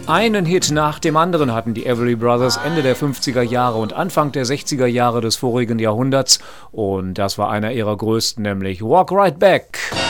Einen Hit nach dem anderen hatten die Everly Brothers Ende der 50er Jahre und Anfang der 60er Jahre des vorigen Jahrhunderts. Und das war einer ihrer größten, nämlich Walk Right Back.